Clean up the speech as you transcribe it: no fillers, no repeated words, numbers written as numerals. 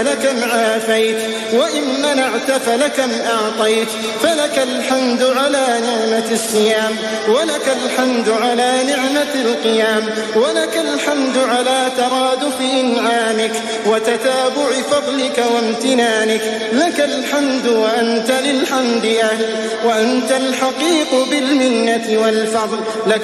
لكم عافيت وإن منعت فلكم أعطيت فلك الحمد على نعمة الصيام ولك الحمد على نعمة القيام ولك الحمد على ترادف إنعامك وتتابع فضلك وامتنانك لك الحمد وأنت للحمد أهل وأنت الحقيق بالمنة والفضل لك